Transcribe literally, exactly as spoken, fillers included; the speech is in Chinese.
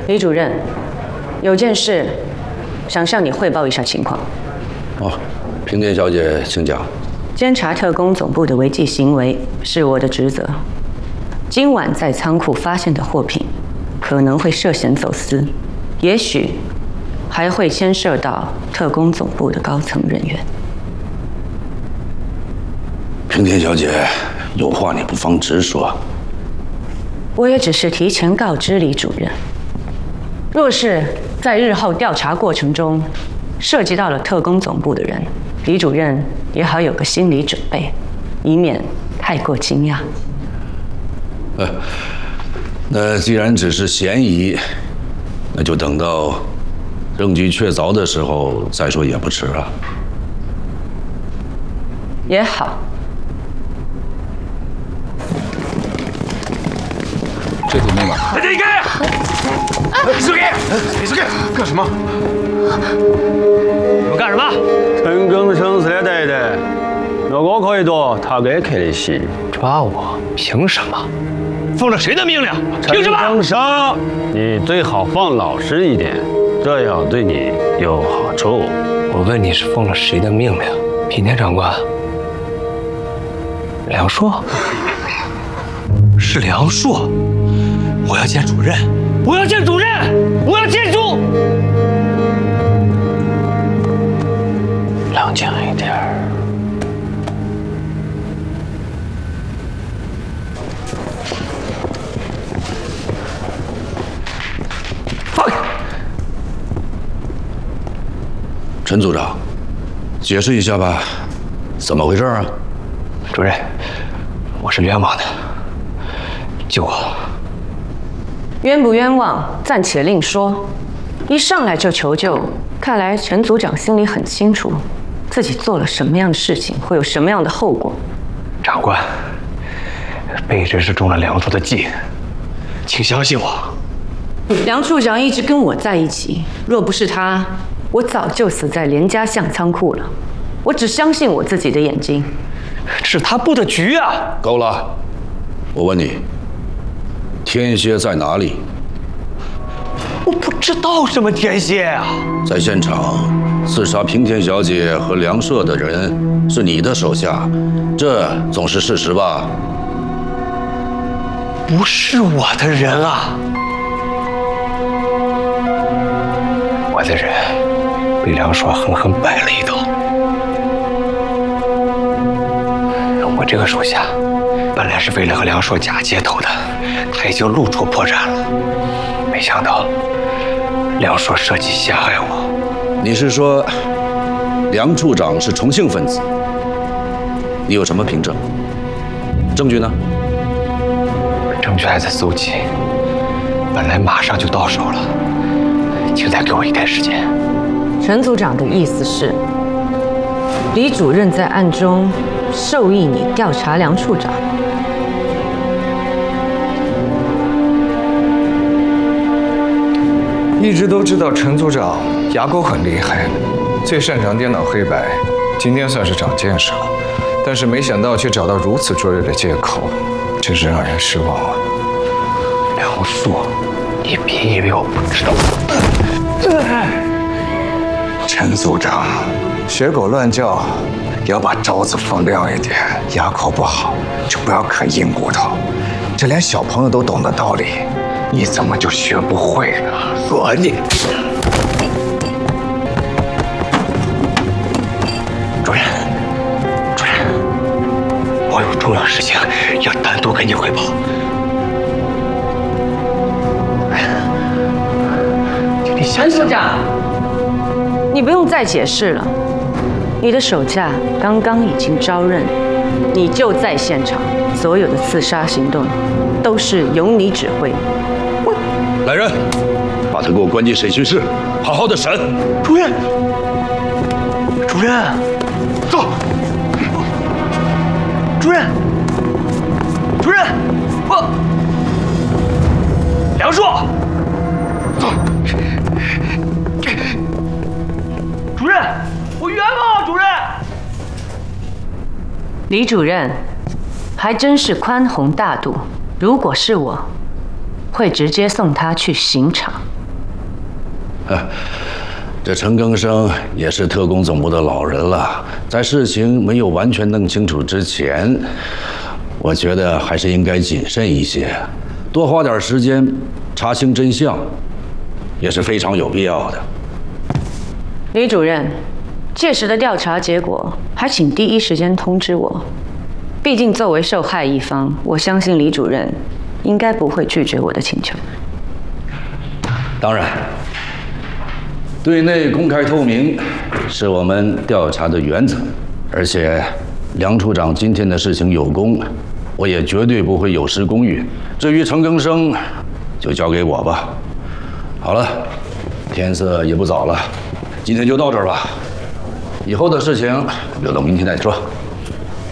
李主任，有件事想向你汇报一下情况。 哦，平田小姐，请讲。 监察特工总部的违纪行为是我的职责。今晚在仓库发现的货品，可能会涉嫌走私，也许还会牵涉到特工总部的高层人员。 平田小姐，有话你不妨直说。 我也只是提前告知李主任，若是在日后调查过程中涉及到了特工总部的人，李主任也好有个心理准备，以免太过惊讶。 呃，那既然只是嫌疑，那就等到证据确凿的时候再说也不迟啊。 也好。 这组密码。 离开！李书记，李书记，干什么？ 你们干什么？ 陈更生是的对的，如果可以做，他给克里希抓我？凭什么？奉了谁的命令？凭什么？ 陈更生，你最好放老实一点，这样对你有好处。 我问你是奉了谁的命令？平田长官，梁硕，是梁硕。我要见主任，我要见主任，我要见主。冷静一点。 放开！陈组长，解释一下吧，怎么回事啊？ 主任，我是冤枉的，救我！ 冤不冤枉，暂且另说。一上来就求救，看来陈组长心里很清楚，自己做了什么样的事情，会有什么样的后果。 长官，卑职是中了梁处的计，请相信我。 梁处长一直跟我在一起，若不是他，我早就死在连家巷仓库了。我只相信我自己的眼睛。 是他布的局啊！ 够了，我问你，天蝎在哪里？ 我不知道什么天蝎啊！ 在现场刺杀平田小姐和梁硕的人是你的手下，这总是事实吧？ 不是我的人啊！我的人被梁硕狠狠摆了一刀。我这个手下本来是为了和梁硕假接头的，他已经露出破绽了，没想到梁硕设计陷害我。 你是说梁处长是重庆分子？你有什么凭证？证据呢？ 证据还在搜集，本来马上就到手了，请再给我一点时间。 陈组长的意思是，李主任在暗中授意你调查梁处长。 一直都知道陈组长牙口很厉害，最擅长颠倒黑白，今天算是长见识了。但是没想到却找到如此卓越的借口，真是让人失望啊！ 梁硕，你别以为我不知道。 陈组长，学狗乱叫，要把招子放亮一点。牙口不好就不要啃硬骨头，这连小朋友都懂的道理，你怎么就学不会呢？说你， 主任，主任，我有重要事情要单独跟你汇报。请你相信我。 陈组长，你不用再解释了。你的手下刚刚已经招认，你就在现场，所有的刺杀行动都是由你指挥。 来人，把他给我关进审讯室，好好的审。 主任，主任， 走。 主任，主任，我梁硕， 走。 主任，我冤枉啊！主任， 李主任，还真是宽宏大度。如果是我， 会直接送他去刑场。 啊，这陈更生也是特工总部的老人了，在事情没有完全弄清楚之前，我觉得还是应该谨慎一些，多花点时间查清真相，也是非常有必要的。 李主任，届时的调查结果，还请第一时间通知我。毕竟作为受害一方，我相信李主任应该不会拒绝我的请求。 当然，对内公开透明是我们调查的原则，而且梁处长今天的事情有功，我也绝对不会有失公允。至于陈更生，就交给我吧。好了，天色也不早了，今天就到这儿吧。以后的事情留到明天再说。